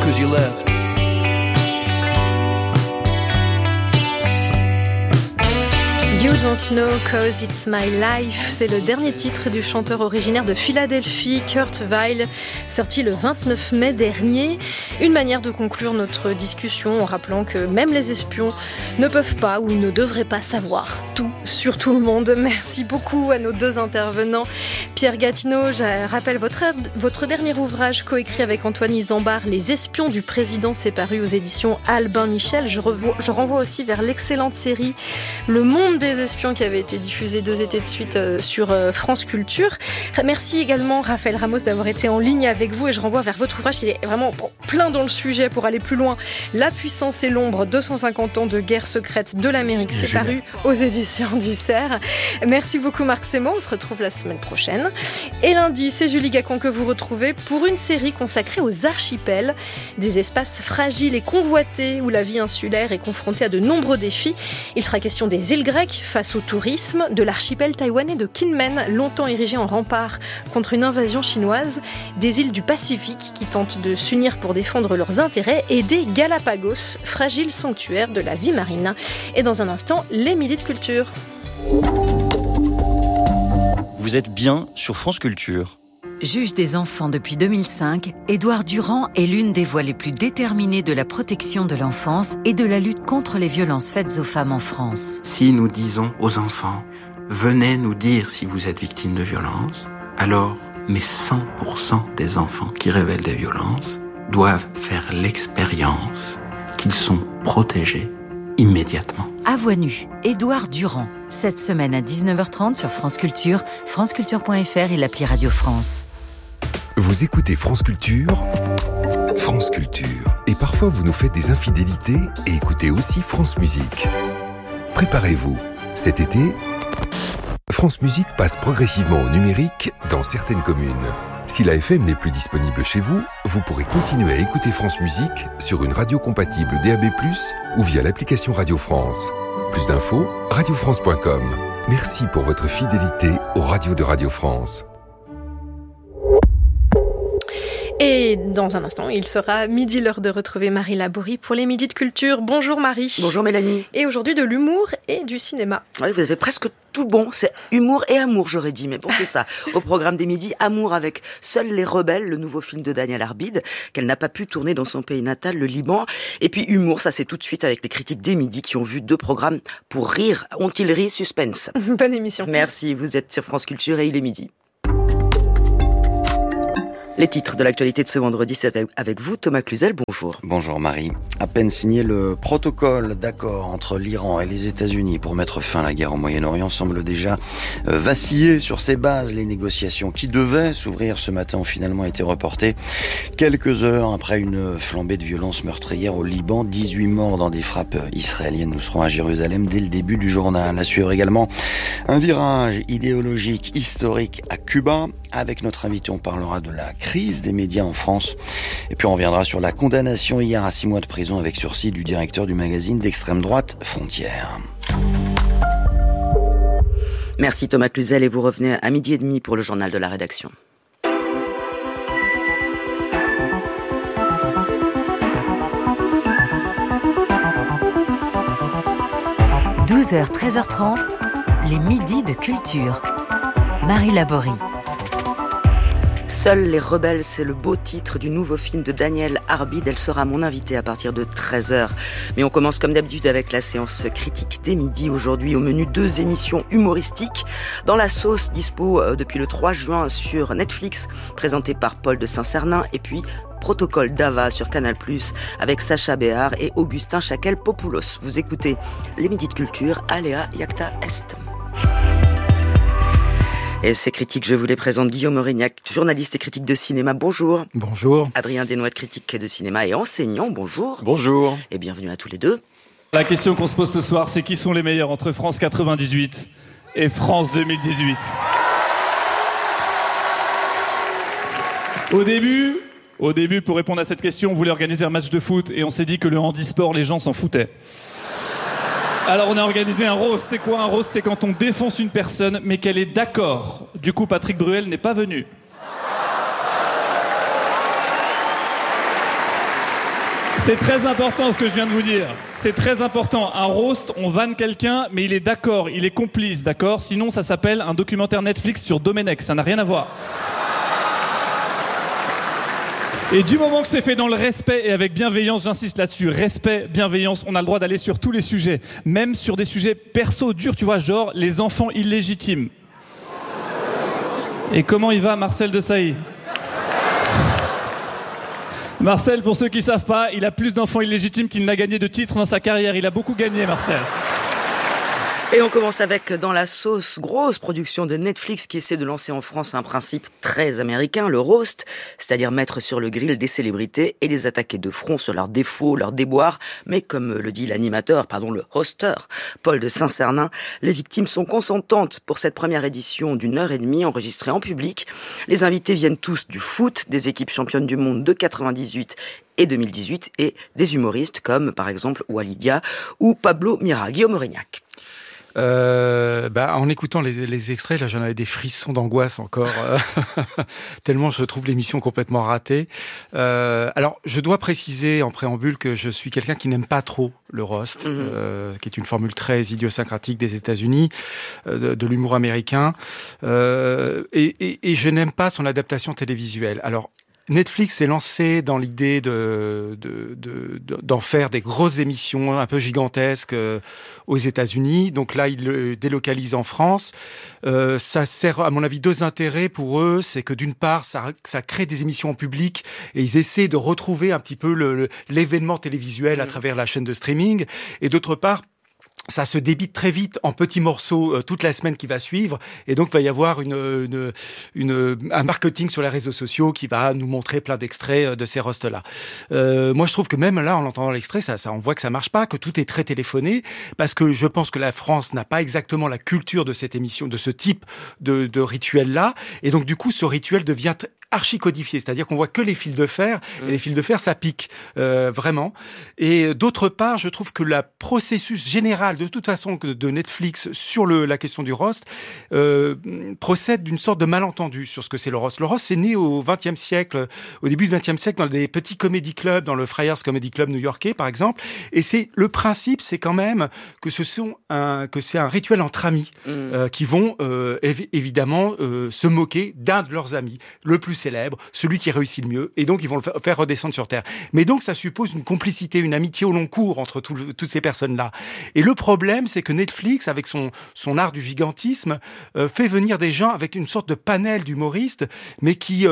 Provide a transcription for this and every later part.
'cause you left. You Don't Know 'Cause It's My Life, c'est le dernier titre du chanteur originaire de Philadelphie, Kurt Weill, sorti le 29 mai dernier. Une manière de conclure notre discussion en rappelant que même les espions ne peuvent pas ou ne devraient pas savoir tout sur tout le monde. Merci beaucoup à nos deux intervenants. Pierre Gatineau, je rappelle votre dernier ouvrage coécrit avec Antoine Isambard, Les espions du président, c'est paru aux éditions Albin Michel. Je renvoie aussi vers l'excellente série Le Monde des espions qui avait été diffusée 2 étés de suite sur France Culture. Merci également Raphaël Ramos d'avoir été en ligne avec vous et je renvoie vers votre ouvrage qui est vraiment plein dans le sujet pour aller plus loin. La puissance et l'ombre, 250 ans de guerre secrète de l'Amérique, c'est paru aux éditions du Cerf. Merci beaucoup Marc Sémon, on se retrouve la semaine prochaine. Et lundi, c'est Julie Gacon que vous retrouvez pour une série consacrée aux archipels, des espaces fragiles et convoités où la vie insulaire est confrontée à de nombreux défis. Il sera question des îles grecques face au tourisme, de l'archipel taïwanais de Kinmen, longtemps érigé en rempart contre une invasion chinoise, des îles du Pacifique qui tentent de s'unir pour défendre leurs intérêts et des Galapagos, fragiles sanctuaires de la vie marine. Et dans un instant, les midis de culture. Vous êtes bien sur France Culture. Juge des enfants depuis 2005, Édouard Durand est l'une des voix les plus déterminées de la protection de l'enfance et de la lutte contre les violences faites aux femmes en France. Si nous disons aux enfants, venez nous dire si vous êtes victime de violences, alors, mais 100% des enfants qui révèlent des violences doivent faire l'expérience qu'ils sont protégés immédiatement. À voix nue, Édouard Durand. Cette semaine à 19h30 sur France Culture, franceculture.fr et l'appli Radio France. Vous écoutez France Culture, France Culture. Et parfois vous nous faites des infidélités et écoutez aussi France Musique. Préparez-vous, cet été, France Musique passe progressivement au numérique dans certaines communes. Si la FM n'est plus disponible chez vous, vous pourrez continuer à écouter France Musique sur une radio compatible DAB+, ou via l'application Radio France. Plus d'infos, radiofrance.com. Merci pour votre fidélité aux radios de Radio France. Et dans un instant, il sera midi, l'heure de retrouver Marie Laborie pour les midis de culture. Bonjour Marie. Bonjour Mélanie. Et aujourd'hui de l'humour et du cinéma. Oui, vous avez presque tout bon, c'est humour et amour j'aurais dit, mais bon c'est ça. Au programme des midis, amour avec Seuls les rebelles, le nouveau film de Daniel Arbid, qu'elle n'a pas pu tourner dans son pays natal, le Liban. Et puis humour, ça c'est tout de suite avec les critiques des midis qui ont vu 2 programmes pour rire. Ont-ils ri? Suspense. Bonne émission. Merci, vous êtes sur France Culture et il est midi. Les titres de l'actualité de ce vendredi, c'est avec vous, Thomas Cluzel, bonjour. Bonjour Marie. À peine signé, le protocole d'accord entre l'Iran et les États-Unis pour mettre fin à la guerre au Moyen-Orient semble déjà vaciller sur ses bases. Les négociations qui devaient s'ouvrir ce matin ont finalement été reportées quelques heures après une flambée de violence meurtrière au Liban. 18 morts dans des frappes israéliennes. Nous serons à Jérusalem dès le début du journal. À suivre également un virage idéologique historique à Cuba. Avec notre invité, on parlera de la crise des médias en France. Et puis on reviendra sur la condamnation hier à 6 mois de prison avec sursis du directeur du magazine d'extrême droite Frontières. Merci Thomas Cluzel et vous revenez à 12h30 pour le journal de la rédaction. – 12h, 13h30, les midis de culture. Marie Laborie. Seuls les rebelles, c'est le beau titre du nouveau film de Daniel Arbid. Elle sera mon invitée à partir de 13h. Mais on commence comme d'habitude avec la séance critique des midis. Aujourd'hui, au menu 2 émissions humoristiques. Dans la sauce, dispo depuis le 3 juin sur Netflix, présentée par Paul de Saint-Cernin. Et puis, Protocole d'Ava sur Canal+, avec Sacha Béard et Augustin Chakel-Popoulos. Vous écoutez les midis de culture, Aléa Iacta Est. Et ces critiques, je vous les présente. Guillaume Aurignac, journaliste et critique de cinéma, bonjour. Bonjour. Adrien Desnoëttes, critique de cinéma et enseignant, bonjour. Bonjour. Et bienvenue à tous les deux. La question qu'on se pose ce soir, c'est qui sont les meilleurs entre France 98 et France 2018 ? Au début, pour répondre à cette question, on voulait organiser un match de foot et on s'est dit que le handisport, les gens s'en foutaient. Alors on a organisé un roast. C'est quoi un roast ? C'est quand on défonce une personne mais qu'elle est d'accord. Du coup, Patrick Bruel n'est pas venu. C'est très important ce que je viens de vous dire. C'est très important. Un roast, on vanne quelqu'un, mais il est d'accord, il est complice, d'accord ? Sinon, ça s'appelle un documentaire Netflix sur Domenech. Ça n'a rien à voir. Et du moment que c'est fait dans le respect et avec bienveillance, j'insiste là-dessus, respect, bienveillance, on a le droit d'aller sur tous les sujets. Même sur des sujets perso durs, tu vois, genre les enfants illégitimes. Et comment il va, Marcel Desailly ? Marcel, pour ceux qui ne savent pas, il a plus d'enfants illégitimes qu'il n'a gagné de titres dans sa carrière. Il a beaucoup gagné, Marcel. Et on commence avec Dans la sauce, grosse production de Netflix qui essaie de lancer en France un principe très américain, le roast, c'est-à-dire mettre sur le grill des célébrités et les attaquer de front sur leurs défauts, leurs déboires. Mais comme le dit le hoster, Paul de Saint-Cernin, les victimes sont consentantes pour cette première édition d'1h30 enregistrée en public. Les invités viennent tous du foot, des équipes championnes du monde de 98 et 2018 et des humoristes comme par exemple Walidia ou Pablo Mira. Guillaume Aurignac. En écoutant les extraits, là, j'en avais des frissons d'angoisse encore, tellement je trouve l'émission complètement ratée. Alors, je dois préciser en préambule que je suis quelqu'un qui n'aime pas trop le roast, qui est une formule très idiosyncratique des États-Unis, de l'humour américain, et je n'aime pas son adaptation télévisuelle. Alors, Netflix s'est lancé dans l'idée d'en faire des grosses émissions un peu gigantesques aux États-Unis. Donc là, ils le délocalisent en France. Ça sert, à mon avis, deux intérêts pour eux. C'est que d'une part, ça crée des émissions en public et ils essaient de retrouver un petit peu l'événement télévisuel à travers la chaîne de streaming. Et d'autre part, ça se débite très vite en petits morceaux toute la semaine qui va suivre, et donc il va y avoir un marketing sur les réseaux sociaux qui va nous montrer plein d'extraits de ces roasts-là. Moi, je trouve que même là, en entendant l'extrait, ça on voit que ça marche pas, que tout est très téléphoné, parce que je pense que la France n'a pas exactement la culture de cette émission, de ce type de rituel-là, et donc du coup, ce rituel devient archi-codifié, c'est-à-dire qu'on voit que les fils de fer, et les fils de fer, ça pique, vraiment. Et d'autre part, je trouve que le processus général, de toute façon, de Netflix sur la question du roast, procède d'une sorte de malentendu sur ce que c'est le roast. Le roast, c'est né au XXe siècle, au début du XXe siècle, dans des petits comédie clubs, dans le Friars Comedy Club new-yorkais, par exemple. Et le principe, c'est quand même que c'est un rituel entre amis, qui vont, évidemment, se moquer d'un de leurs amis, le plus célèbre, celui qui réussit le mieux, et donc ils vont le faire redescendre sur terre. Mais donc ça suppose une complicité, une amitié au long cours entre toutes ces personnes-là. Et le problème, c'est que Netflix, avec son art du gigantisme, fait venir des gens avec une sorte de panel d'humoristes, mais qui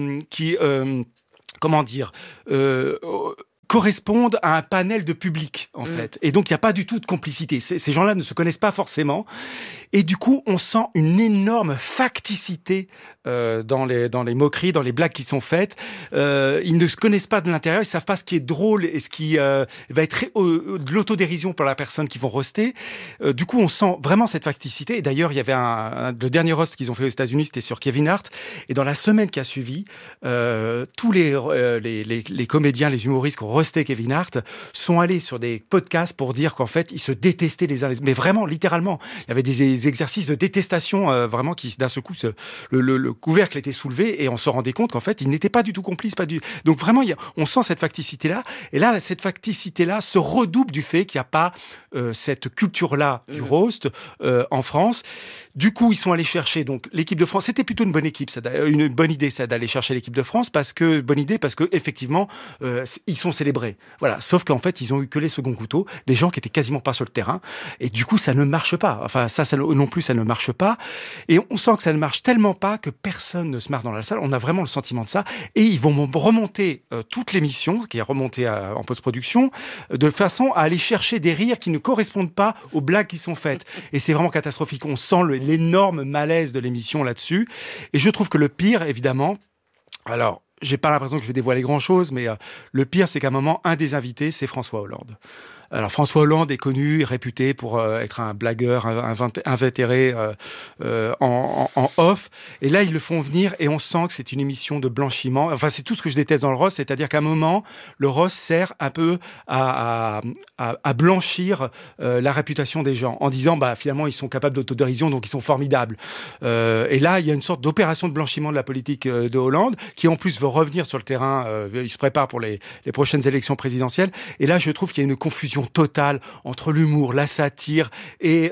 correspondent à un panel de public, en fait. Et donc, il n'y a pas du tout de complicité. Ces gens-là ne se connaissent pas forcément. Et du coup, on sent une énorme facticité dans les moqueries, dans les blagues qui sont faites. Ils ne se connaissent pas de l'intérieur, ils savent pas ce qui est drôle et ce qui va être de l'autodérision pour la personne qu'ils vont roaster. Du coup, on sent vraiment cette facticité. Et d'ailleurs, il y avait le dernier roast qu'ils ont fait aux États-Unis, c'était sur Kevin Hart. Et dans la semaine qui a suivi, tous les comédiens, les humoristes qui ont roasté Kevin Hart sont allés sur des podcasts pour dire qu'en fait, ils se détestaient les uns les autres. Mais vraiment, littéralement, il y avait des exercices de détestation vraiment qui, d'un seul coup, le couvercle était soulevé et on se rendait compte qu'en fait, ils n'étaient pas du tout complices. Donc vraiment, on sent cette facticité-là. Et là, cette facticité-là se redouble du fait qu'il n'y a pas cette culture-là du roast en France. Du coup, ils sont allés chercher donc l'équipe de France. C'était plutôt une bonne idée, ça, d'aller chercher l'équipe de France parce que effectivement, ils sont célébrés. Voilà. Sauf qu'en fait, ils ont eu que les seconds couteaux, des gens qui étaient quasiment pas sur le terrain. Et du coup, ça ne marche pas. Enfin, ça non plus, ça ne marche pas. Et on sent que ça ne marche tellement pas que personne ne se marre dans la salle. On a vraiment le sentiment de ça. Et ils vont remonter toute l'émission, qui est remontée en post-production, de façon à aller chercher des rires qui ne correspondent pas aux blagues qui sont faites. Et c'est vraiment catastrophique. On sent l'énorme malaise de l'émission là-dessus. Et je trouve que le pire, évidemment, alors, j'ai pas l'impression que je vais dévoiler grand-chose, mais le pire, c'est qu'à un moment, un des invités, c'est François Hollande. Alors François Hollande est connu, réputé pour être un blagueur invétéré en off. Et là, ils le font venir et on sent que c'est une émission de blanchiment. Enfin, c'est tout ce que je déteste dans le roast, c'est-à-dire qu'à un moment, le roast sert un peu à blanchir la réputation des gens en disant, finalement, ils sont capables d'autodérision, donc ils sont formidables. Et là, il y a une sorte d'opération de blanchiment de la politique de Hollande, qui en plus veut revenir sur le terrain. Il se prépare pour les prochaines élections présidentielles. Et là, je trouve qu'il y a une confusion totale entre l'humour, la satire et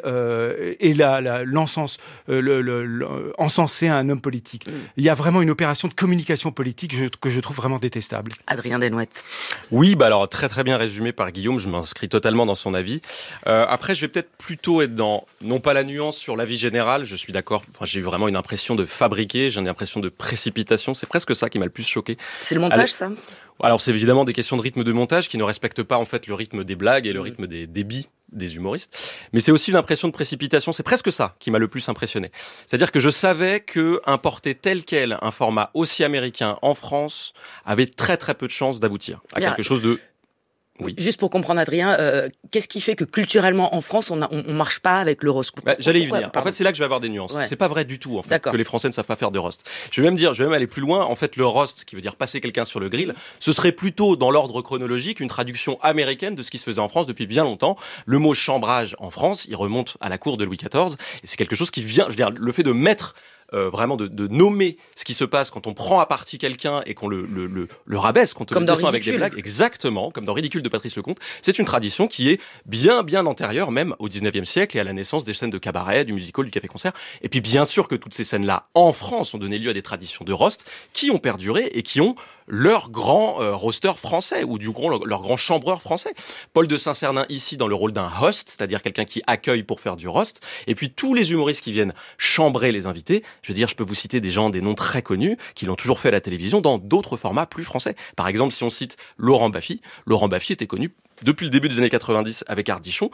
encenser un homme politique. Il y a vraiment une opération de communication politique que je trouve vraiment détestable. Adrien Desnouettes. Oui, alors très très bien résumé par Guillaume, je m'inscris totalement dans son avis. Après, je vais peut-être plutôt être dans, non pas la nuance sur l'avis général, je suis d'accord, j'ai eu vraiment une impression de fabriquer, j'ai une impression de précipitation, c'est presque ça qui m'a le plus choqué. C'est le montage, ça ? Alors c'est évidemment des questions de rythme de montage qui ne respectent pas en fait le rythme des blagues et le rythme des débits des humoristes. Mais c'est aussi une impression de précipitation, c'est presque ça qui m'a le plus impressionné. C'est-à-dire que je savais que importer tel quel un format aussi américain en France avait très très peu de chances d'aboutir à quelque chose de... Oui. Juste pour comprendre, Adrien, qu'est-ce qui fait que culturellement en France on marche pas avec le roast ? J'allais y venir. En fait, c'est là que je vais avoir des nuances. Ouais. C'est pas vrai du tout en fait que les Français ne savent pas faire de roast. Je vais même aller plus loin. En fait, le roast, qui veut dire passer quelqu'un sur le grill, ce serait plutôt dans l'ordre chronologique une traduction américaine de ce qui se faisait en France depuis bien longtemps. Le mot chambrage en France, il remonte à la cour de Louis XIV et c'est quelque chose qui vient. Je veux dire, le fait de mettre vraiment de nommer ce qui se passe quand on prend à partie quelqu'un et qu'on le rabaisse, qu'on le descend avec des blagues, exactement, comme dans Ridicule de Patrice Lecomte, c'est une tradition qui est bien antérieure même au 19e siècle et à la naissance des scènes de cabaret, du musical, du café-concert. Et puis bien sûr que toutes ces scènes-là, en France, ont donné lieu à des traditions de roast qui ont perduré et qui ont leur grand roasteur français, ou du coup leur grand chambreur français. Paul de Saint-Cernin ici dans le rôle d'un host, c'est-à-dire quelqu'un qui accueille pour faire du roast, et puis tous les humoristes qui viennent chambrer les invités. Je veux dire, je peux vous citer des gens, des noms très connus, qui l'ont toujours fait à la télévision dans d'autres formats plus français. Par exemple, si on cite Laurent Baffy était connu depuis le début des années 90 avec Ardisson,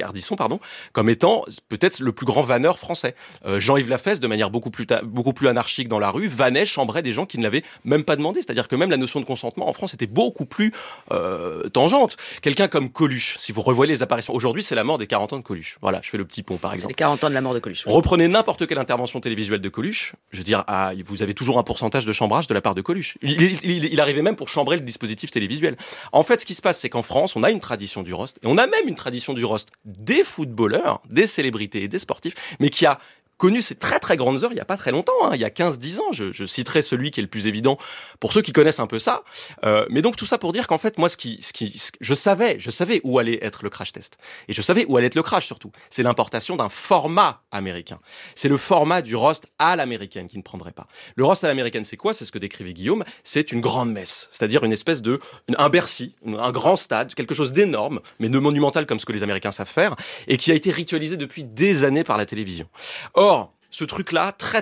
comme étant peut-être le plus grand vanneur français. Jean-Yves Lafesse, de manière beaucoup plus anarchique dans la rue, vannait, chambrait des gens qui ne l'avaient même pas demandé. C'est-à-dire que même la notion de consentement en France était beaucoup plus tangente. Quelqu'un comme Coluche, si vous revoyez les apparitions, aujourd'hui c'est la mort des 40 ans de Coluche. Voilà, je fais le petit pont par exemple. C'est les 40 ans de la mort de Coluche. Reprenez n'importe quelle intervention télévisuelle de Coluche, je veux dire, vous avez toujours un pourcentage de chambrage de la part de Coluche. Il arrivait même pour chambrer le dispositif télévisuel. En fait, ce qui se passe, c'est qu'en France, on a une tradition du roast, et on a même une tradition du roast des footballeurs, des célébrités et des sportifs, mais qui a connu ces très très grandes heures il y a pas très longtemps, il y a 15-10 ans, je citerai celui qui est le plus évident pour ceux qui connaissent un peu ça, mais donc tout ça pour dire qu'en fait moi je savais où allait être le crash test, et je savais où allait être le crash surtout, c'est l'importation d'un format américain, c'est le format du roast à l'américaine qui ne prendrait pas. Le roast à l'américaine c'est quoi ? C'est ce que décrivait Guillaume, c'est une grande messe, c'est-à-dire une espèce de, un Bercy, un grand stade, quelque chose d'énorme, mais de monumental comme ce que les Américains savent faire, et qui a été ritualisé depuis des années par la télévision. Or, ce truc-là, très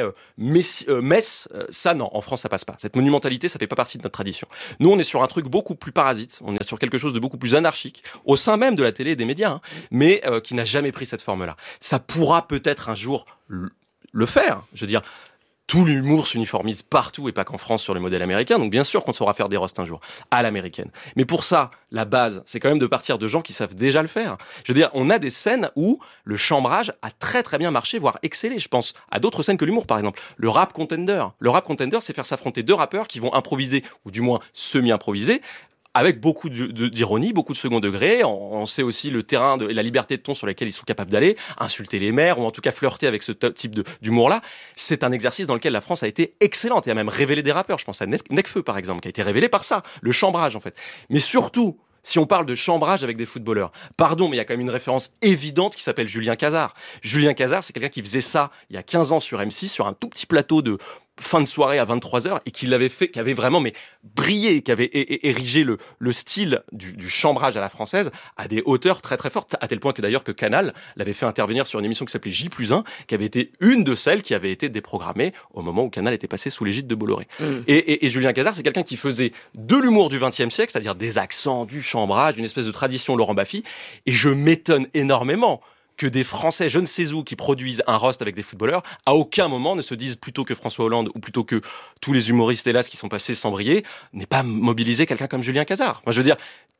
messe, ça non, en France ça passe pas. Cette monumentalité, ça fait pas partie de notre tradition. Nous, on est sur un truc beaucoup plus parasite, on est sur quelque chose de beaucoup plus anarchique, au sein même de la télé et des médias, mais qui n'a jamais pris cette forme-là. Ça pourra peut-être un jour le faire, je veux dire. Tout l'humour s'uniformise partout et pas qu'en France sur le modèle américain. Donc bien sûr qu'on saura faire des roasts un jour à l'américaine. Mais pour ça, la base, c'est quand même de partir de gens qui savent déjà le faire. Je veux dire, on a des scènes où le chambrage a très très bien marché, voire excellé. Je pense à d'autres scènes que l'humour, par exemple. Le rap contender. Le rap contender, c'est faire s'affronter deux rappeurs qui vont improviser, ou du moins semi-improviser, avec beaucoup d'ironie, beaucoup de second degré. On sait aussi le terrain et la liberté de ton sur lequel ils sont capables d'aller, insulter les maires, ou en tout cas flirter avec ce type d'humour-là. C'est un exercice dans lequel la France a été excellente et a même révélé des rappeurs. Je pense à Nekfeu, par exemple, qui a été révélé par ça, le chambrage, en fait. Mais surtout, si on parle de chambrage avec des footballeurs, pardon, mais il y a quand même une référence évidente qui s'appelle Julien Cazard. Julien Cazard, c'est quelqu'un qui faisait ça il y a 15 ans sur M6, sur un tout petit plateau de fin de soirée à 23h, et qui l'avait fait, qui avait vraiment brillé, qui avait érigé le style du chambrage à la française à des hauteurs très très fortes, à tel point que d'ailleurs que Canal l'avait fait intervenir sur une émission qui s'appelait J+1, qui avait été une de celles qui avait été déprogrammée au moment où Canal était passé sous l'égide de Bolloré. Et Julien Cazard, c'est quelqu'un qui faisait de l'humour du XXe siècle, c'est-à-dire des accents, du chambrage, une espèce de tradition Laurent Baffy, et je m'étonne énormément que des Français, je ne sais où, qui produisent un roast avec des footballeurs, à aucun moment ne se disent, plutôt que François Hollande, ou plutôt que tous les humoristes, hélas, qui sont passés sans briller, n'aient pas mobilisé quelqu'un comme Julien Cazard. Moi, je veux dire,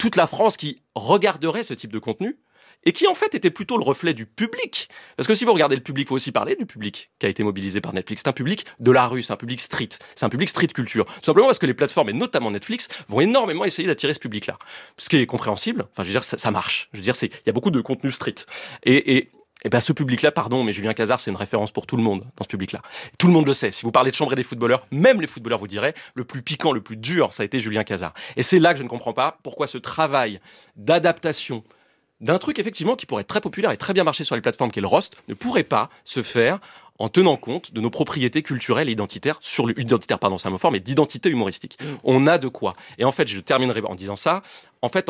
toute la France qui regarderait ce type de contenu et qui en fait était plutôt le reflet du public. Parce que si vous regardez le public, il faut aussi parler du public qui a été mobilisé par Netflix. C'est un public de la rue, c'est un public street, c'est un public street culture. Tout simplement parce que les plateformes, et notamment Netflix, vont énormément essayer d'attirer ce public-là. Ce qui est compréhensible, enfin je veux dire, ça marche. Je veux dire, il y a beaucoup de contenu street. Et ben ce public-là, pardon, mais Julien Cazard, c'est une référence pour tout le monde dans ce public-là. Tout le monde le sait. Si vous parlez de chambrer des footballeurs, même les footballeurs vous diraient, le plus piquant, le plus dur, ça a été Julien Cazard. Et c'est là que je ne comprends pas pourquoi ce travail d'adaptation d'un truc effectivement qui pourrait être très populaire et très bien marcher sur les plateformes qui est le roast ne pourrait pas se faire en tenant compte de nos propriétés culturelles et identitaires c'est un mot fort, mais d'identité humoristique. On a de quoi. Et en fait, je terminerai en disant ça. En fait,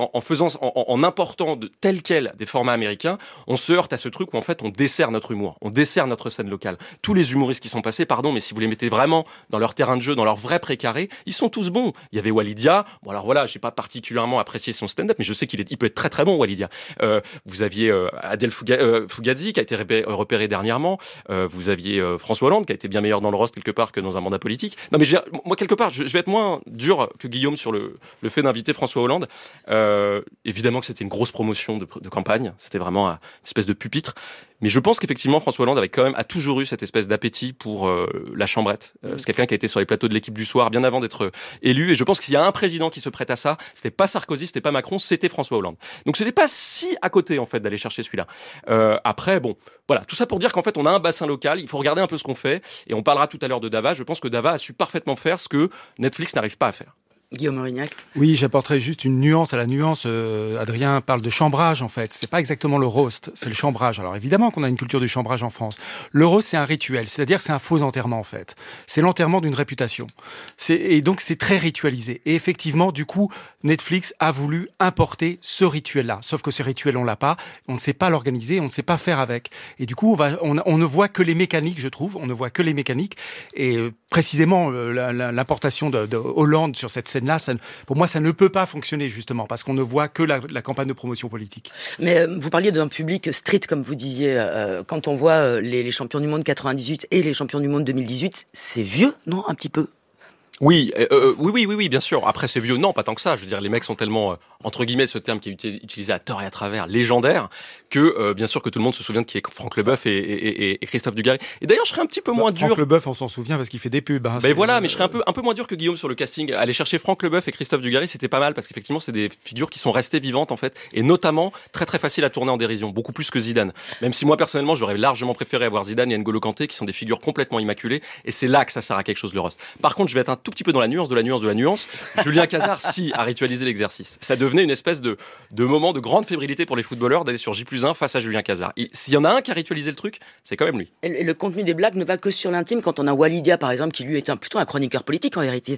en important de tel quel des formats américains, on se heurte à ce truc où en fait on dessert notre humour, on dessert notre scène locale. Tous les humoristes qui sont passés, pardon, mais si vous les mettez vraiment dans leur terrain de jeu, dans leur vrai précaré, ils sont tous bons. Il y avait Walidia. Bon alors voilà, j'ai pas particulièrement apprécié son stand-up, mais je sais qu'il peut être très très bon, Walidia. Vous aviez Adèle Fugazi qui a été repéré dernièrement. Vous aviez François Hollande qui a été bien meilleur dans le roast quelque part que dans un mandat politique. Non mais moi quelque part, je vais être moins dur que Guillaume sur le fait d'inviter François Hollande. Évidemment que c'était une grosse promotion de campagne, c'était vraiment une espèce de pupitre. Mais je pense qu'effectivement, François Hollande a toujours eu cette espèce d'appétit pour la chambrette. C'est quelqu'un qui a été sur les plateaux de l'Équipe du Soir bien avant d'être élu. Et je pense qu'il y a un président qui se prête à ça. C'était pas Sarkozy, c'était pas Macron, c'était François Hollande. Donc c'était pas si à côté, en fait, d'aller chercher celui-là. Après, bon, voilà. Tout ça pour dire qu'en fait, on a un bassin local. Il faut regarder un peu ce qu'on fait. Et on parlera tout à l'heure de Dava. Je pense que Dava a su parfaitement faire ce que Netflix n'arrive pas à faire. Guillaume Aurignac. Oui, j'apporterai juste une nuance à la nuance. Adrien parle de chambrage, en fait. C'est pas exactement le roast, c'est le chambrage. Alors évidemment qu'on a une culture du chambrage en France. Le roast, c'est un rituel, c'est-à-dire c'est un faux enterrement, en fait. C'est l'enterrement d'une réputation. Et donc c'est très ritualisé. Et effectivement, du coup, Netflix a voulu importer ce rituel-là. Sauf que ce rituel, on l'a pas. On ne sait pas l'organiser, on ne sait pas faire avec. Et du coup, on ne voit que les mécaniques, je trouve. On ne voit que les mécaniques. Et précisément, l'importation de Hollande sur cette scène-là, pour moi, ça ne peut pas fonctionner, justement, parce qu'on ne voit que la campagne de promotion politique. Mais vous parliez d'un public street, comme vous disiez. Quand on voit les champions du monde 98 et les champions du monde 2018, c'est vieux, non, un petit peu? Oui, bien sûr. Après, c'est vieux. Non, pas tant que ça. Je veux dire, les mecs sont tellement, entre guillemets, ce terme qui est utilisé à tort et à travers, légendaire, que bien sûr que tout le monde se souvient de qui est Franck Leboeuf et Christophe Dugarry. Et d'ailleurs, je serais un petit peu moins dur. Franck Leboeuf, on s'en souvient parce qu'il fait des pubs. Hein, voilà, mais je serais un peu moins dur que Guillaume sur le casting. Aller chercher Franck Leboeuf et Christophe Dugarry, c'était pas mal parce qu'effectivement, c'est des figures qui sont restées vivantes en fait, et notamment très très faciles à tourner en dérision, beaucoup plus que Zidane. Même si moi personnellement, j'aurais largement préféré avoir Zidane et N'Golo Kanté, qui sont des figures complètement immaculées, et c'est là que ça sert à quelque chose le roast. Par contre, je vais être un tout petit peu dans la nuance de la nuance. Julien Cazard, a ritualisé l'exercice. Ça devenait une espèce de moment de grande fébrilité pour les footballeurs d'aller sur J+1 face à Julien Cazard. S'il y en a un qui a ritualisé le truc, c'est quand même lui. Et le contenu des blagues ne va que sur l'intime. Quand on a Walidia, par exemple, qui lui est plutôt un chroniqueur politique en vérité,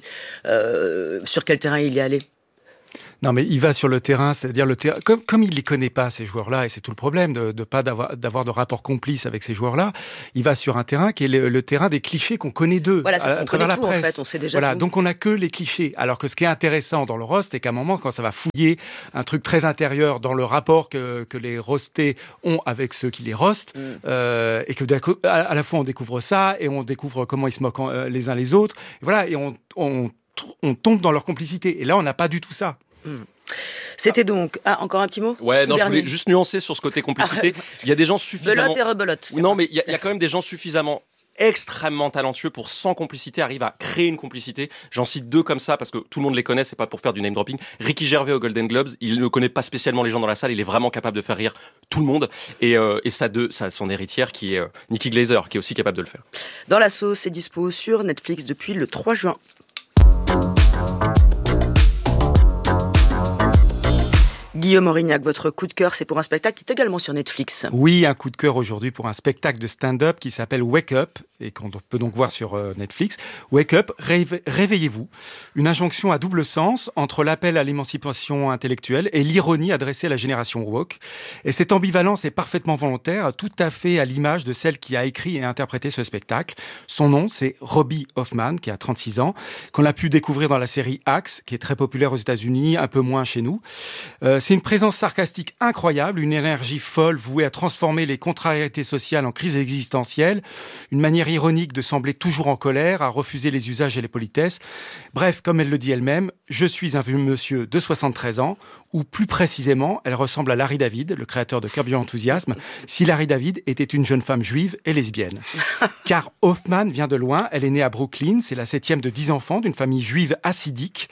sur quel terrain il est allé? Non, mais il va sur le terrain, c'est-à-dire le terrain. Comme il les connaît pas, ces joueurs-là, et c'est tout le problème de pas d'avoir de rapport complice avec ces joueurs-là, il va sur un terrain qui est le terrain des clichés qu'on connaît d'eux. Voilà, c'est à travers la tout, presse. en fait, on sait déjà voilà, tout. donc on a que les clichés. Alors que ce qui est intéressant dans le roast, c'est qu'à un moment, quand ça va fouiller un truc très intérieur dans le rapport que les roastés ont avec ceux qui les roastent, et que à la fois on découvre ça, et on découvre comment ils se moquent les uns les autres, et voilà, et on tombe dans leur complicité. Et là, on n'a pas du tout ça. C'était donc... Ah, encore un petit mot? Ouais, non, je voulais juste nuancer sur ce côté complicité. Il y a des gens suffisamment... Belote et rebelote. Non, mais il y a quand même des gens suffisamment extrêmement talentueux pour, sans complicité, arriver à créer une complicité. J'en cite deux comme ça parce que tout le monde les connaît, c'est pas pour faire du name dropping. Ricky Gervais aux Golden Globes, il ne connaît pas spécialement les gens dans la salle, il est vraiment capable de faire rire tout le monde. Et son héritière qui est Nikki Glaser, qui est aussi capable de le faire. Dans la sauce, c'est dispo sur Netflix depuis le 3 juin. Guillaume Aurignac, votre coup de cœur, c'est pour un spectacle qui est également sur Netflix. Oui, un coup de cœur aujourd'hui pour un spectacle de stand-up qui s'appelle Wake Up et qu'on peut donc voir sur Netflix. Wake Up, réveillez-vous. Une injonction à double sens entre l'appel à l'émancipation intellectuelle et l'ironie adressée à la génération woke. Et cette ambivalence est parfaitement volontaire, tout à fait à l'image de celle qui a écrit et interprété ce spectacle. Son nom, c'est Robbie Hoffman, qui a 36 ans, qu'on a pu découvrir dans la série Axe, qui est très populaire aux États-Unis, un peu moins chez nous. C'est une présence sarcastique incroyable, une énergie folle vouée à transformer les contrariétés sociales en crise existentielle, une manière ironique de sembler toujours en colère, à refuser les usages et les politesses. Bref, comme elle le dit elle-même, je suis un vieux monsieur de 73 ans, ou plus précisément, elle ressemble à Larry David, le créateur de Curb Your Enthusiasm, si Larry David était une jeune femme juive et lesbienne. Car Hoffman vient de loin, elle est née à Brooklyn, c'est la 7e de 10 enfants d'une famille juive hassidique,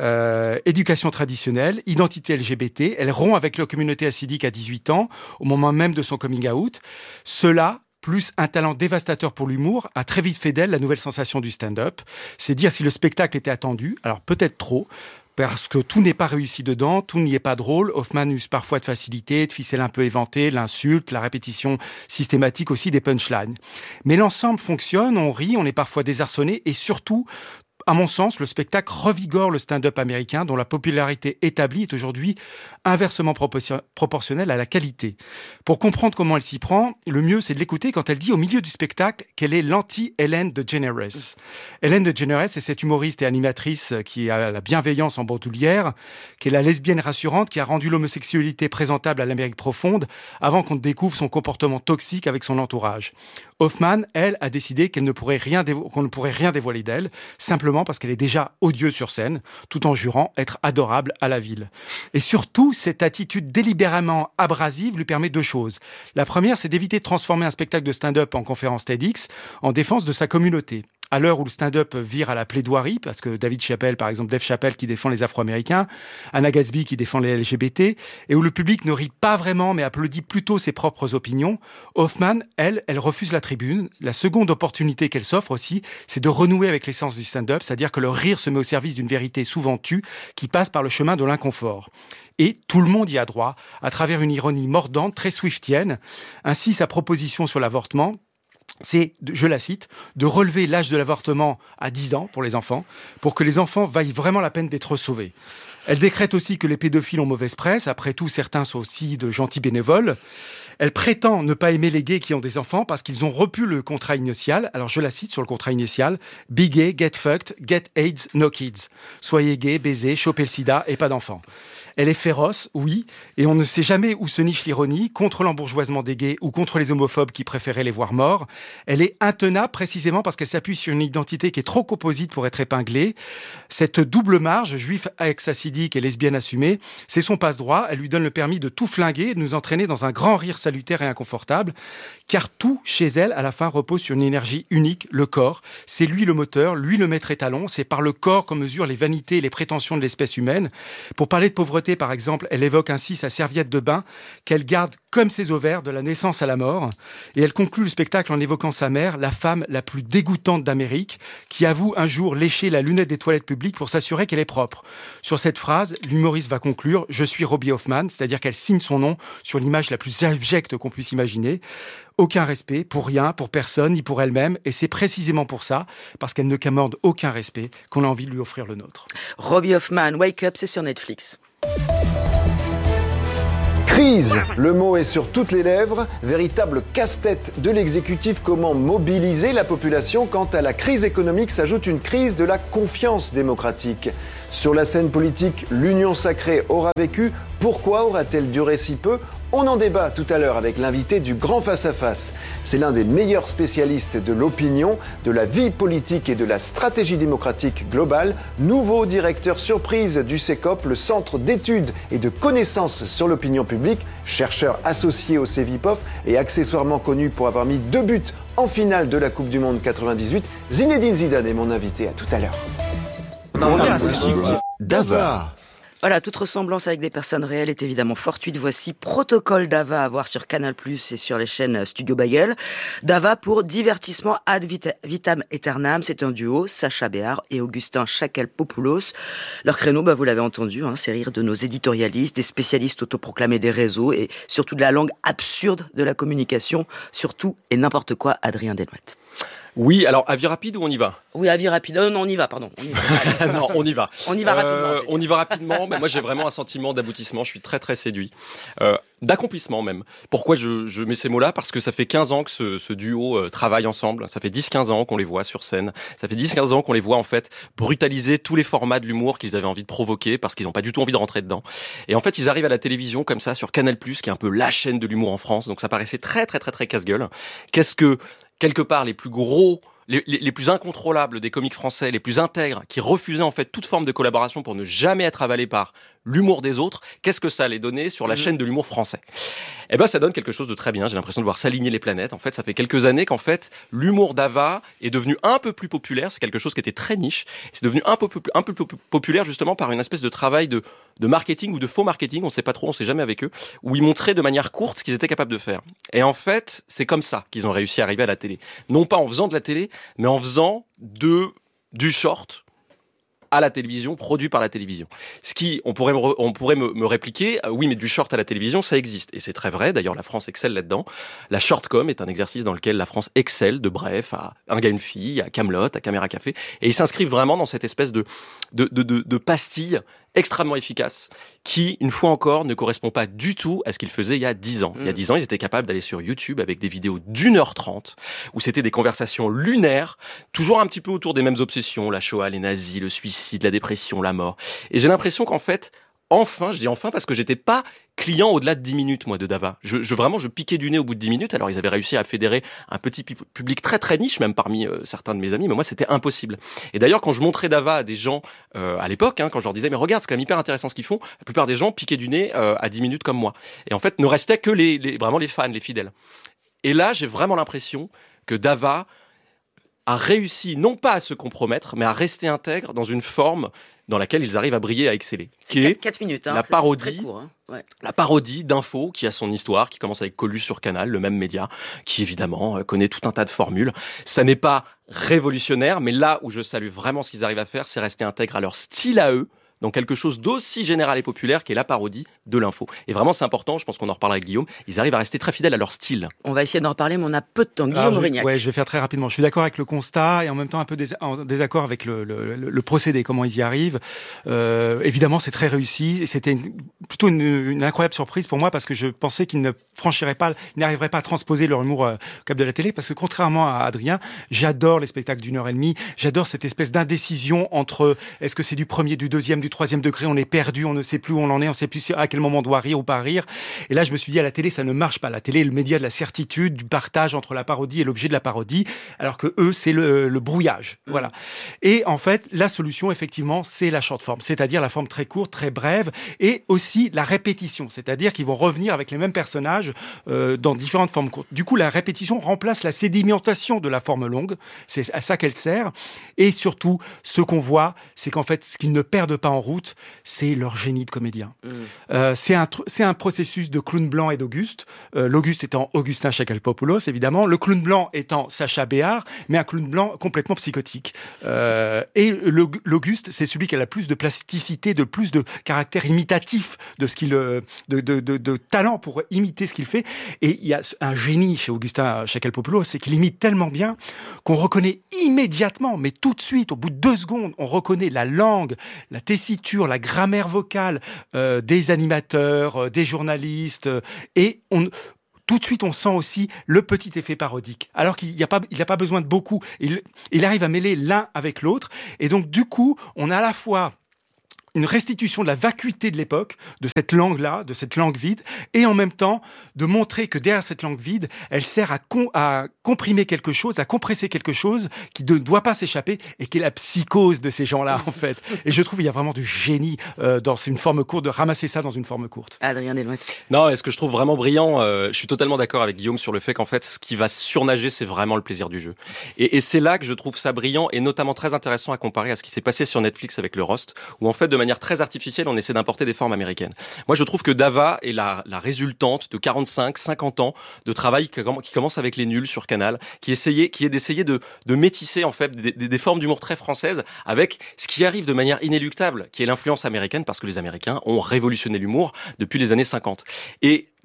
éducation traditionnelle, identité LGBT, elle rompt avec la communauté hassidique à 18 ans, au moment même de son coming out. Cela, plus un talent dévastateur pour l'humour, a très vite fait d'elle la nouvelle sensation du stand-up. C'est dire si le spectacle était attendu, alors peut-être trop, parce que tout n'est pas réussi dedans, tout n'y est pas drôle. Hoffman use parfois de facilité, de ficelles un peu éventées, l'insulte, la répétition systématique aussi des punchlines. Mais l'ensemble fonctionne, on rit, on est parfois désarçonné et surtout, à mon sens, le spectacle revigore le stand-up américain dont la popularité établie est aujourd'hui inversement proportionnelle à la qualité. Pour comprendre comment elle s'y prend, le mieux c'est de l'écouter quand elle dit au milieu du spectacle qu'elle est l'anti-Ellen DeGeneres. Ellen DeGeneres, c'est cette humoriste et animatrice qui a la bienveillance en bandoulière, qui est la lesbienne rassurante qui a rendu l'homosexualité présentable à l'Amérique profonde avant qu'on découvre son comportement toxique avec son entourage. Hoffman, elle, a décidé qu'on ne pourrait rien dévoiler d'elle, simplement parce qu'elle est déjà odieuse sur scène, tout en jurant être adorable à la ville. Et surtout, cette attitude délibérément abrasive lui permet 2 choses. La première, c'est d'éviter de transformer un spectacle de stand-up en conférence TEDx en défense de sa communauté. À l'heure où le stand-up vire à la plaidoirie, parce que David Chappelle, par exemple, Dave Chappelle qui défend les Afro-Américains, Anna Gatsby qui défend les LGBT, et où le public ne rit pas vraiment mais applaudit plutôt ses propres opinions, Hoffman, elle refuse la tribune. La seconde opportunité qu'elle s'offre aussi, c'est de renouer avec l'essence du stand-up, c'est-à-dire que le rire se met au service d'une vérité souvent tue qui passe par le chemin de l'inconfort. Et tout le monde y a droit, à travers une ironie mordante, très swiftienne. Ainsi, sa proposition sur l'avortement, c'est, je la cite, de relever l'âge de l'avortement à 10 ans pour les enfants, pour que les enfants vaillent vraiment la peine d'être sauvés. Elle décrète aussi que les pédophiles ont mauvaise presse, après tout certains sont aussi de gentils bénévoles. Elle prétend ne pas aimer les gays qui ont des enfants parce qu'ils ont rompu le contrat initial. Alors je la cite sur le contrat initial, « Be gay, get fucked, get AIDS, no kids ». Soyez gay, baisez, chopez le sida et pas d'enfants. Elle est féroce, oui, et on ne sait jamais où se niche l'ironie, contre l'embourgeoisement des gays ou contre les homophobes qui préféraient les voir morts. Elle est intenable précisément parce qu'elle s'appuie sur une identité qui est trop composite pour être épinglée. Cette double marge, juif ex-assidique et lesbienne assumée, c'est son passe-droit. Elle lui donne le permis de tout flinguer et de nous entraîner dans un grand rire salutaire et inconfortable. Car tout chez elle, à la fin, repose sur une énergie unique, le corps. C'est lui le moteur, lui le maître étalon. C'est par le corps qu'on mesure les vanités et les prétentions de l'espèce humaine. Pour parler de pauvreté, par exemple, elle évoque ainsi sa serviette de bain qu'elle garde comme ses ovaires de la naissance à la mort. Et elle conclut le spectacle en évoquant sa mère, la femme la plus dégoûtante d'Amérique, qui avoue un jour lécher la lunette des toilettes publiques pour s'assurer qu'elle est propre. Sur cette phrase, l'humoriste va conclure « Je suis Robbie Hoffman », c'est-à-dire qu'elle signe son nom sur l'image la plus abjecte qu'on puisse imaginer. Aucun respect pour rien, pour personne, ni pour elle-même. Et c'est précisément pour ça, parce qu'elle ne commande aucun respect, qu'on a envie de lui offrir le nôtre. Robbie Hoffman, Wake Up, c'est sur Netflix. Crise, le mot est sur toutes les lèvres, véritable casse-tête de l'exécutif, comment mobiliser la population quand à la crise économique s'ajoute une crise de la confiance démocratique. Sur la scène politique, l'union sacrée aura vécu, pourquoi aura-t-elle duré si peu ? On en débat tout à l'heure avec l'invité du Grand Face à Face. C'est l'un des meilleurs spécialistes de l'opinion, de la vie politique et de la stratégie démocratique globale, nouveau directeur surprise du CECOP, le Centre d'études et de connaissances sur l'opinion publique, chercheur associé au CEVIPOF et accessoirement connu pour avoir mis 2 buts en finale de la Coupe du Monde 98. Zinedine Zidane est mon invité, à tout à l'heure. On revient à ces chiffres. Dava. Voilà, toute ressemblance avec des personnes réelles est évidemment fortuite. Voici Protocole Dava à voir sur Canal+, et sur les chaînes Studio Bagel. Dava pour divertissement ad vitam aeternam. C'est un duo, Sacha Béard et Augustin Chakel-Popoulos. Leur créneau, vous l'avez entendu, c'est rire de nos éditorialistes, des spécialistes autoproclamés des réseaux et surtout de la langue absurde de la communication, surtout et n'importe quoi, Adrien Delmette. Oui, alors avis rapide ou on y va? Oui, avis rapide. Non, on y va, pardon. On y va. Non, on y va. On y va rapidement. On y va rapidement. Mais moi, j'ai vraiment un sentiment d'aboutissement. Je suis très, très séduit. D'accomplissement même. Pourquoi je mets ces mots-là? Parce que ça fait 15 ans que ce duo travaille ensemble. Ça fait 10-15 ans qu'on les voit sur scène. Ça fait 10-15 ans qu'on les voit, en fait, brutaliser tous les formats de l'humour qu'ils avaient envie de provoquer parce qu'ils n'ont pas du tout envie de rentrer dedans. Et en fait, ils arrivent à la télévision comme ça, sur Canal+, qui est un peu la chaîne de l'humour en France. Donc ça paraissait très, très, très, très casse-gueule. Qu'est-ce que, quelque part, les plus gros... Les plus incontrôlables des comiques français, les plus intègres, qui refusaient en fait toute forme de collaboration pour ne jamais être avalés par l'humour des autres, qu'est-ce que ça allait donner sur la chaîne de l'humour français? Eh ben, ça donne quelque chose de très bien. J'ai l'impression de voir s'aligner les planètes. En fait, ça fait quelques années qu'en fait, l'humour d'Ava est devenu un peu plus populaire. C'est quelque chose qui était très niche. C'est devenu un peu plus populaire justement par une espèce de travail de marketing ou de faux marketing. On sait pas trop, on sait jamais avec eux, où ils montraient de manière courte ce qu'ils étaient capables de faire. Et en fait, c'est comme ça qu'ils ont réussi à arriver à la télé. Non pas en faisant de la télé, mais en faisant du short à la télévision, produit par la télévision. Ce qui, on pourrait me répliquer, oui, mais du short à la télévision, ça existe. Et c'est très vrai, d'ailleurs, la France excelle là-dedans. La shortcom est un exercice dans lequel la France excelle de Bref à Un gars, une fille, à Kaamelott, à Caméra Café. Et ils s'inscrivent vraiment dans cette espèce de pastille extrêmement efficace, qui, une fois encore, ne correspond pas du tout à ce qu'ils faisaient il y a 10 ans. Il y a 10 ans, ils étaient capables d'aller sur YouTube avec des vidéos d'1h30, où c'était des conversations lunaires, toujours un petit peu autour des mêmes obsessions, la Shoah, les nazis, le suicide, la dépression, la mort. Et j'ai l'impression qu'en fait, enfin, je dis enfin parce que j'étais pas client au-delà de 10 minutes, moi, de Dava. Je piquais du nez au bout de 10 minutes. Alors, ils avaient réussi à fédérer un petit public très, très niche, même parmi certains de mes amis. Mais moi, c'était impossible. Et d'ailleurs, quand je montrais Dava à des gens, à l'époque, quand je leur disais, mais regarde, c'est quand même hyper intéressant ce qu'ils font, la plupart des gens piquaient du nez à 10 minutes comme moi. Et en fait, ne restaient que vraiment les fans, les fidèles. Et là, j'ai vraiment l'impression que Dava a réussi, non pas à se compromettre, mais à rester intègre dans une forme dans laquelle ils arrivent à briller, à exceller. Qui est 4 minutes, la parodie, très court, ouais. La parodie d'Info, qui a son histoire, qui commence avec Coluche sur Canal, le même média, qui évidemment connaît tout un tas de formules. Ça n'est pas révolutionnaire, mais là où je salue vraiment ce qu'ils arrivent à faire, c'est rester intègre à leur style à eux, dans quelque chose d'aussi général et populaire qu'est la parodie de l'info. Et vraiment, c'est important, je pense qu'on en reparlera avec Guillaume, ils arrivent à rester très fidèles à leur style. On va essayer d'en reparler, mais on a peu de temps. Guillaume Aurignac. Ouais, je vais faire très rapidement. Je suis d'accord avec le constat et en même temps un peu en désaccord avec le procédé, comment ils y arrivent. Évidemment, c'est très réussi et c'était plutôt une incroyable surprise pour moi parce que je pensais qu'ils n'arriveraient pas à transposer leur humour au cap de la télé parce que contrairement à Adrien, j'adore les spectacles d'1h30, j'adore cette espèce d'indécision entre est-ce que c'est du premier, du deuxième, du troisième degré, on est perdu, on ne sait plus où on en est, on ne sait plus à quel moment on doit rire ou pas rire. Et là, je me suis dit, à la télé, ça ne marche pas. La télé est le média de la certitude, du partage entre la parodie et l'objet de la parodie, alors que eux, c'est le brouillage. Voilà. Et en fait, la solution, effectivement, c'est la short form, c'est-à-dire la forme très courte, très brève, et aussi la répétition, c'est-à-dire qu'ils vont revenir avec les mêmes personnages dans différentes formes courtes. Du coup, la répétition remplace la sédimentation de la forme longue, c'est à ça qu'elle sert. Et surtout, ce qu'on voit, c'est qu'en fait, ce qu'ils ne perdent pas en route, c'est leur génie de comédien. C'est un processus de clown blanc et d'Auguste. L'Auguste étant Augustin Chakalpopoulos, évidemment. Le clown blanc étant Sacha Béard, mais un clown blanc complètement psychotique. Et l'Auguste, c'est celui qui a la plus de plasticité, de plus de caractère imitatif, de talent pour imiter ce qu'il fait. Et il y a un génie chez Augustin Chakalpopoulos, c'est qu'il imite tellement bien qu'on reconnaît immédiatement, mais tout de suite, au bout de 2 secondes, on reconnaît la langue, la tessiture, la grammaire vocale des animateurs, des journalistes, et tout de suite, on sent aussi le petit effet parodique. Alors qu'il n'y a pas besoin de beaucoup. Il arrive à mêler l'un avec l'autre. Et donc, du coup, on a à la fois une restitution de la vacuité de l'époque, de cette langue-là, de cette langue vide, et en même temps de montrer que derrière cette langue vide, elle sert à comprimer quelque chose, à compresser quelque chose qui ne doit pas s'échapper et qui est la psychose de ces gens-là, en fait. Et je trouve qu'il y a vraiment du génie dans une forme courte, de ramasser ça dans une forme courte. Adrien Delouette. Non, et ce que je trouve vraiment brillant, je suis totalement d'accord avec Guillaume sur le fait qu'en fait, ce qui va surnager, c'est vraiment le plaisir du jeu. Et c'est là que je trouve ça brillant et notamment très intéressant à comparer à ce qui s'est passé sur Netflix avec le Roast, où en fait, de manière très artificielle, on essaie d'importer des formes américaines. Moi, je trouve que Dava est la résultante de 45, 50 ans de travail qui commence avec les nuls sur Canal, qui est d'essayer de métisser, en fait, des formes d'humour très françaises avec ce qui arrive de manière inéluctable, qui est l'influence américaine, parce que les Américains ont révolutionné l'humour depuis les années 50. Et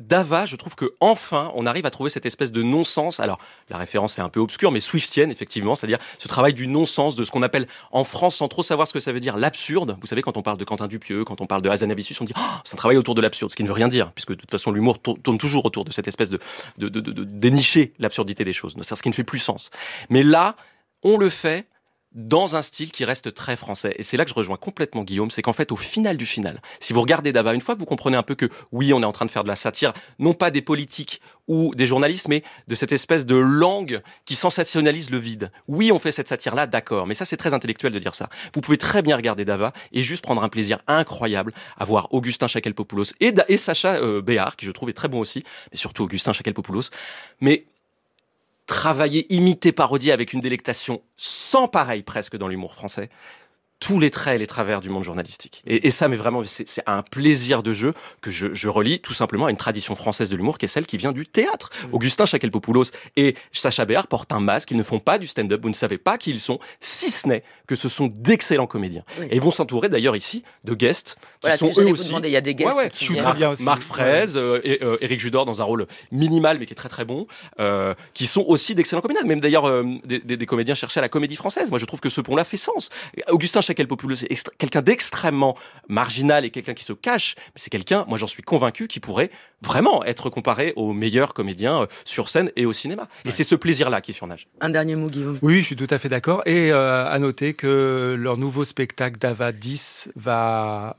Dava, je trouve que enfin, on arrive à trouver cette espèce de non-sens. Alors, la référence est un peu obscure, mais swiftienne, effectivement, c'est-à-dire ce travail du non-sens, de ce qu'on appelle en France, sans trop savoir ce que ça veut dire, l'absurde. Vous savez, quand on parle de Quentin Dupieux, quand on parle de Hazanavicius, on dit c'est un travail autour de l'absurde, ce qui ne veut rien dire, puisque de toute façon, l'humour tourne toujours autour de cette espèce de dénicher l'absurdité des choses. C'est ce qui ne fait plus sens. Mais là, on le fait dans un style qui reste très français. Et c'est là que je rejoins complètement Guillaume, c'est qu'en fait, au final du final, si vous regardez Dava, une fois que vous comprenez un peu que, oui, on est en train de faire de la satire, non pas des politiques ou des journalistes, mais de cette espèce de langue qui sensationnalise le vide. Oui, on fait cette satire-là, d'accord, mais ça, c'est très intellectuel de dire ça. Vous pouvez très bien regarder Dava et juste prendre un plaisir incroyable à voir Augustin Châtel-Popoulos et Sacha Béard, qui je trouve est très bon aussi, mais surtout Augustin Châtel-Popoulos. Mais travailler, imiter, parodier avec une délectation sans pareil presque dans l'humour français, tous les traits et les travers du monde journalistique. Et ça, mais vraiment, c'est un plaisir de jeu que je relie tout simplement à une tradition française de l'humour qui est celle qui vient du théâtre. Augustin Châtel-Popoulos et Sacha Béard portent un masque, ils ne font pas du stand-up, vous ne savez pas qui ils sont, si ce n'est que ce sont d'excellents comédiens. Oui. Et ils vont s'entourer d'ailleurs ici de guests qui sont eux aussi. Il y a des guests qui jouent très bien aussi. Marc Fraise et Éric Judor dans un rôle minimal mais qui est très très bon, qui sont aussi d'excellents comédiens. Même d'ailleurs des comédiens cherchés à la Comédie Française. Moi je trouve que ce pont-là fait sens. Augustin Châtel-Popoulos est quelqu'un d'extrêmement marginal et quelqu'un qui se cache, mais c'est quelqu'un, moi j'en suis convaincu, qui pourrait vraiment être comparé aux meilleurs comédiens sur scène et au cinéma. Et c'est ce plaisir-là qui surnage. Un dernier mot, Guillaume. Oui, je suis tout à fait d'accord. Et à noter que leur nouveau spectacle Dava 10 va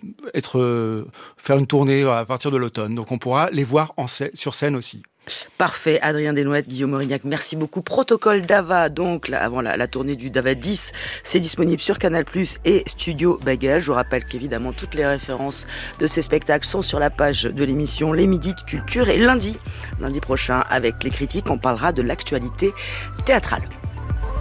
faire une tournée à partir de l'automne. Donc on pourra les voir sur scène aussi. Parfait, Adrien Desnouettes, Guillaume Aurignac, merci beaucoup. Protocole Dava, donc avant la tournée du Dava 10, c'est disponible sur Canal+ et Studio Bagel. Je vous rappelle qu'évidemment toutes les références de ces spectacles sont sur la page de l'émission Les Midis de Culture. Et lundi prochain, avec les critiques, on parlera de l'actualité théâtrale.